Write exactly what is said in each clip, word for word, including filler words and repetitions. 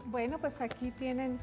Bueno, pues aquí tienen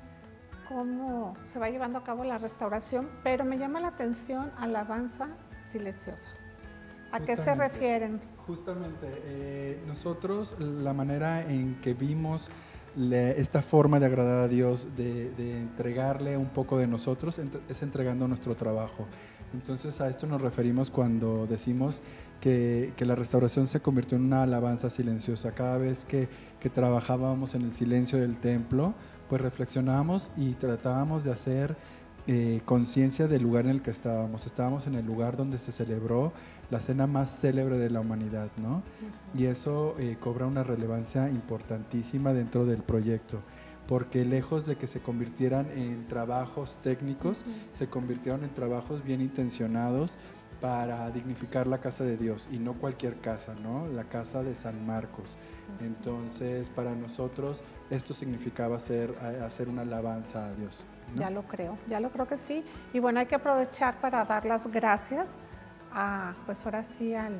cómo se va llevando a cabo la restauración, pero me llama la atención alabanza silenciosa. ¿A qué se refieren? Justamente, eh, nosotros la manera en que vimos le, esta forma de agradar a Dios, de, de entregarle un poco de nosotros, ent- es entregando nuestro trabajo. Entonces a esto nos referimos cuando decimos que, que la restauración se convirtió en una alabanza silenciosa. Cada vez que, que trabajábamos en el silencio del templo, pues reflexionábamos y tratábamos de hacer eh, conciencia del lugar en el que estábamos. Estábamos en el lugar donde se celebró la cena más célebre de la humanidad, ¿no? Uh-huh. Y eso eh, cobra una relevancia importantísima dentro del proyecto, porque lejos de que se convirtieran en trabajos técnicos, uh-huh, se convirtieron en trabajos bien intencionados para dignificar la casa de Dios, y no cualquier casa, ¿no? La casa de San Marcos. Uh-huh. Entonces, para nosotros esto significaba hacer, hacer una alabanza a Dios, ¿no? Ya lo creo, ya lo creo que sí. Y bueno, hay que aprovechar para dar las gracias a, pues ahora sí, al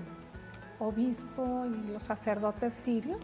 obispo y los sacerdotes sirios,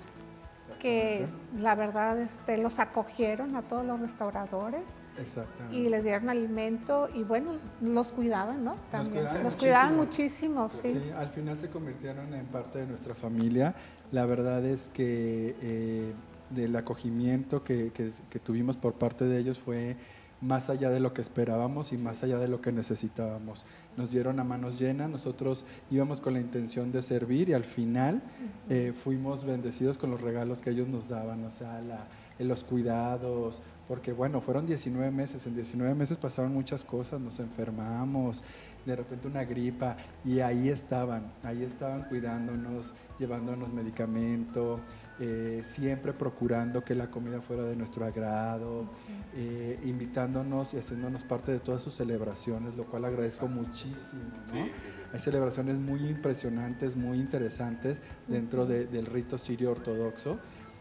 que la verdad este, los acogieron a todos los restauradores. Exactamente. Y les dieron alimento y bueno, los cuidaban, ¿no? También. Nos cuidaban, los muchísimo. cuidaban muchísimo, sí. Sí, al final se convirtieron en parte de nuestra familia. La verdad es que eh, el acogimiento que, que, que tuvimos por parte de ellos fue más allá de lo que esperábamos y más allá de lo que necesitábamos. Nos dieron a manos llenas, nosotros íbamos con la intención de servir y al final uh-huh, eh, fuimos bendecidos con los regalos que ellos nos daban, o sea, la, los cuidados, porque bueno, fueron diecinueve meses, en diecinueve meses pasaron muchas cosas, nos enfermamos, de repente una gripa, y ahí estaban, ahí estaban cuidándonos, llevándonos medicamento, eh, siempre procurando que la comida fuera de nuestro agrado, eh, invitándonos y haciéndonos parte de todas sus celebraciones, lo cual agradezco muchísimo, ¿no? Sí. Hay celebraciones muy impresionantes, muy interesantes dentro de, del rito sirio ortodoxo,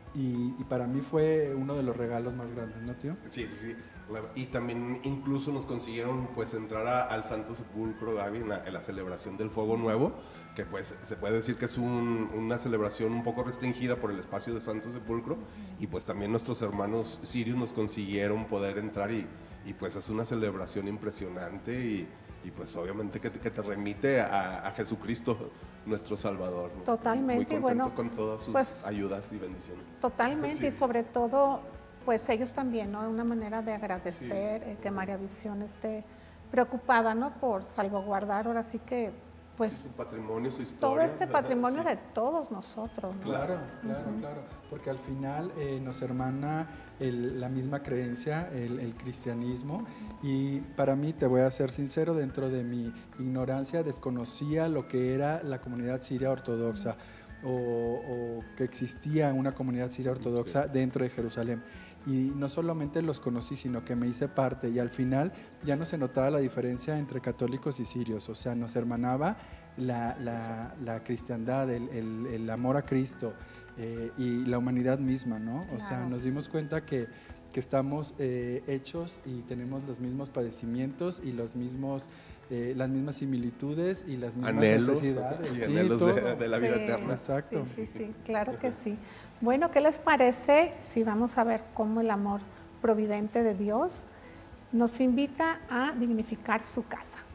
y, y para mí fue uno de los regalos más grandes, ¿no, tío? Sí, sí, sí. Y también incluso nos consiguieron pues entrar a, al Santo Sepulcro, Gaby, en la, en la celebración del Fuego Nuevo, que pues se puede decir que es un, una celebración un poco restringida por el espacio de Santo Sepulcro, y pues también nuestros hermanos sirios nos consiguieron poder entrar, y, y pues es una celebración impresionante, y, y pues obviamente que te, que te remite a, a Jesucristo, nuestro Salvador, ¿no? Totalmente. Muy contento bueno, con todas sus pues, ayudas y bendiciones. Totalmente, sí. Y sobre todo, pues ellos también, ¿no? Una manera de agradecer, sí, eh, que María Visión esté preocupada, ¿no? Por salvaguardar, ahora sí que, pues... Sí, su patrimonio, su historia. Todo este patrimonio, sí, de todos nosotros, ¿no? Claro, claro, uh-huh, claro, porque al final eh, nos hermana el, la misma creencia, el, el cristianismo, uh-huh, y para mí, te voy a ser sincero, dentro de mi ignorancia desconocía lo que era la comunidad siria ortodoxa, uh-huh, o, o que existía una comunidad siria ortodoxa, sí, dentro de Jerusalén. Y no solamente los conocí, sino que me hice parte, y al final ya no se notaba la diferencia entre católicos y sirios, o sea, nos hermanaba la, la, la cristiandad, el, el, el amor a Cristo, eh, y la humanidad misma, ¿no? Claro. O sea, nos dimos cuenta que, que estamos eh, hechos y tenemos los mismos padecimientos y los mismos, eh, las mismas similitudes y las mismas anhelos, necesidades. Y anhelos, sí, de, de la vida, sí, eterna. Exacto. Sí, sí, sí, claro que sí. Bueno, ¿qué les parece si vamos a ver cómo el amor providente de Dios nos invita a dignificar su casa?